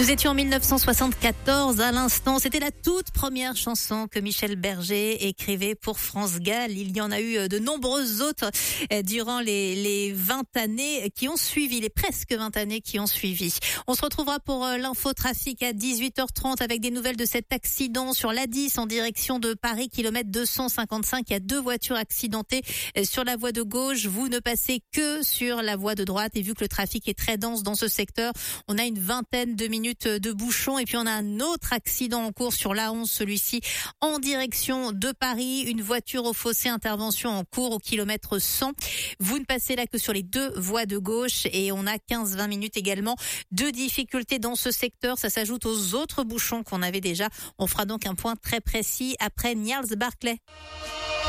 Nous étions en 1974 à l'instant. C'était la toute première chanson que Michel Berger écrivait pour France Gall. Il y en a eu de nombreuses autres durant les 20 années qui ont suivi, les presque 20 années qui ont suivi. On se retrouvera pour l'infotrafic à 18h30 avec des nouvelles de cet accident sur l'A10 en direction de Paris, kilomètre 255. Il y a 2 voitures accidentées sur la voie de gauche. Vous ne passez que sur la voie de droite et vu que le trafic est très dense dans ce secteur, on a une vingtaine de minutes de bouchons et puis on a un autre accident en cours sur l'A11, celui-ci en direction de Paris, une voiture au fossé, intervention en cours au kilomètre 100. Vous ne passez là que sur les 2 voies de gauche et on a 15-20 minutes également de difficultés dans ce secteur. Ça s'ajoute aux autres bouchons qu'on avait déjà. On fera donc un point très précis après Gnarls Barclay.